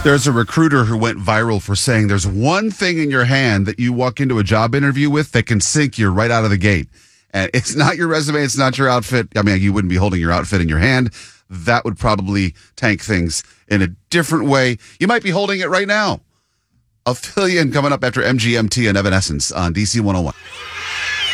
There's a recruiter who went viral for saying there's one thing in your hand that you walk into a job interview with that can sink you right out of the gate. And it's not your resume. It's not your outfit. I mean, you wouldn't be holding your outfit in your hand. That would probably tank things in a different way. You might be holding it right now. I'll fill you in coming up after MGMT and Evanescence on DC 101.